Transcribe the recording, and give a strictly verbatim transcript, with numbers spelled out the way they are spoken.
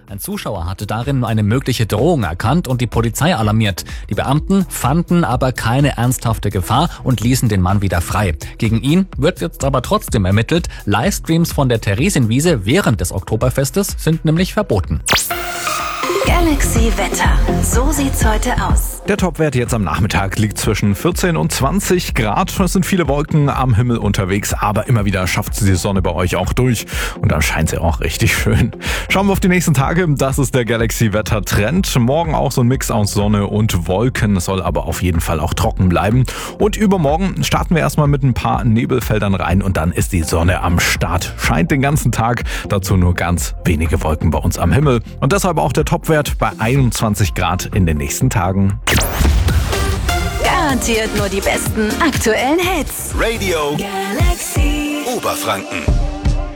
Ein Zuschauer hatte darin eine mögliche Drohung erkannt und die Polizei alarmiert. Die Beamten fanden aber keine ernsthafte Gefahr und ließen den Mann wieder frei. Gegen ihn wird jetzt aber trotzdem ermittelt. Livestreams von der Theresienwiese während des Oktoberfestes sind nämlich verboten. Galaxy Wetter. So sieht's heute aus. Der Topwert jetzt am Nachmittag liegt zwischen vierzehn und zwanzig Grad. Es sind viele Wolken am Himmel unterwegs, aber immer wieder schafft die Sonne bei euch auch durch. Und dann scheint sie auch richtig schön. Schauen wir auf die nächsten Tage. Das ist der Galaxy Wetter Trend. Morgen auch so ein Mix aus Sonne und Wolken. Es soll aber auf jeden Fall auch trocken bleiben. Und übermorgen starten wir erstmal mit ein paar Nebelfeldern rein und dann ist die Sonne am Start. Scheint den ganzen Tag. Dazu nur ganz wenige Wolken bei uns am Himmel. Und deshalb auch der Topwert bei einundzwanzig Grad in den nächsten Tagen. Garantiert nur die besten aktuellen Hits. Radio Galaxy Oberfranken.